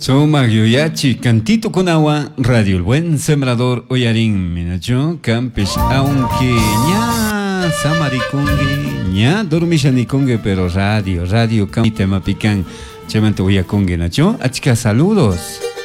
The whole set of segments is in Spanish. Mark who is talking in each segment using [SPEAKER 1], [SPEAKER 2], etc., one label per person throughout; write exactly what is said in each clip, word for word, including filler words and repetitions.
[SPEAKER 1] Sumak yuyachi cantito con agua, Radio El Buen Sembrador Oyarín, minacho, campes, aunque ña samaricongue, ña dormishanicongue, pero radio, radio, campite mapican, chamante oyacongue, nacho, achika saludos.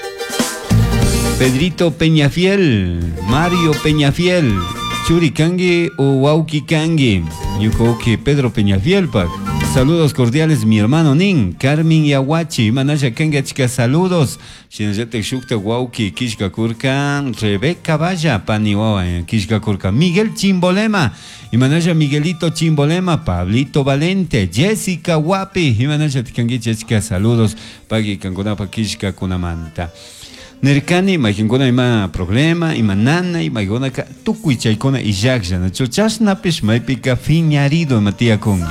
[SPEAKER 1] Pedrito Peñafiel, Mario Peñafiel, Churicangue o Wauquicangue, yuko que Pedro Peñafiel, pak. Saludos cordiales, mi hermano Nin, Carmen Yahuachi, Manaya Kanga chica, saludos. Shinajete Shukta Wauki, Kishka Kurka, Rebeca Vaya, Paniwa, Kishka Kurka, Miguel Chimbolema, y Manaya Miguelito Chimbolema, Pablito Valente, Jessica Guapi, y Manaya Tikangi chica, saludos, Pagi Kangunapa Kishka Kunamanta. Nerkani, Majingona ima problema, ima nana, ima igona ka, tukui chaikona y jakjana, chochas napis maipika fiñarido Matia Kongi.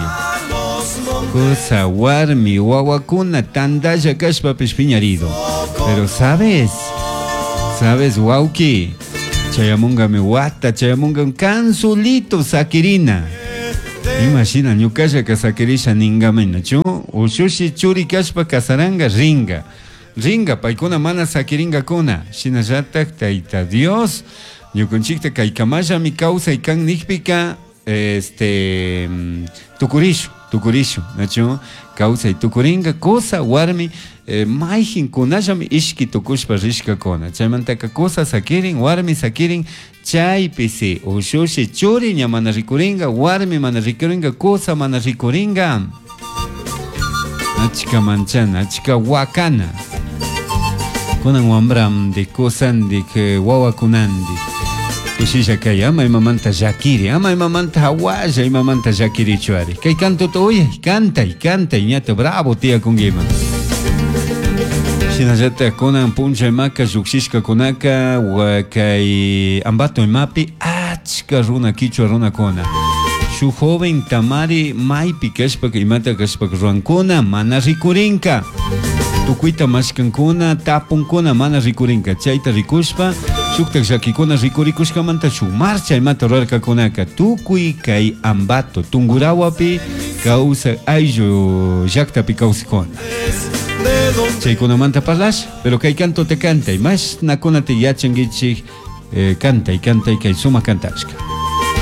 [SPEAKER 1] Cosa warmi wawakuna tandaya kashpa piñarido. Pero sabes, sabes wauki, chayamunga me wata, chayamunga un cansulito sakirina. Imagina, ñukasha ka sakirisha ningamena, chu, ushushi churi kashpa kasaranga ringa. Ringa, paikuna mana sakiringa kuna, shinajatak taita Dios, ñukunchikta kaikamaya mi causa y kan nikpika, este, tukurishu. Tukurishu, nacho, causa y tukuringa, cosa, warmi, eh, maijin kunashami ishki tukushpa rishka kona. Chaymantaka cosa sakirin, warmi sakirin, chay pisi, ushushi churi nya mana rikuringa, warmi mana rikuringa, cosa mana rikuringa. Achika manchana, achika wakana. Kunan wambram de kosan de que wawakunandi. Ushisha kay ama imamanta Jakiri, ama imamanta Hawaya, imamanta Jakiri chuari. Kay canto to oye, canta y canta y ñata bravo tía con gema. Shinajata konan puncha maka jukshishka konaka wa kay ambato mapi achka runa kichwa runa kona. Su joven tamari maipi kashpa imata kashpa ruankuna mana rikurinka. Tukuita mashkankuna tapunkuna mana rikurinka. Chayta rikushpa shuktak shakikuna rikurikushka manta shu marcha imata rarka kunaka. Tukui kay ambato tungurawapi causa ayllu llaktapi kawsikuna. Chaykuna manta parlash, pero kay canto te canta y más nakuna te yachangichik eh, canta y canta y kay suma cantashka.